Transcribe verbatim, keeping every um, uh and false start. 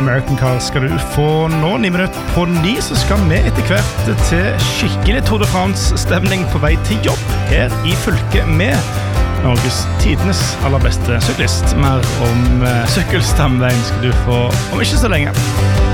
American Car skal du få nå. Ni minutter på ni, så skal vi etter hvert til skikkelig Tour de France-stemning på vei til jobb her i fylket med Norges tidenes aller beste syklist. Mer om uh, sykkelstamveien skal du få om ikke så lenge.